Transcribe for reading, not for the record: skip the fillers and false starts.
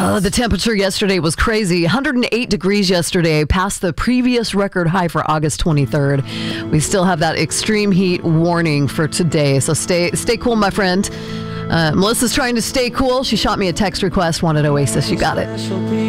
The temperature yesterday was crazy. 108 degrees yesterday, past the previous record high for August 23rd. We still have that extreme heat warning for today, so stay cool, my friend. Melissa's trying to stay cool. She shot me a text request, wanted Oasis. You got it.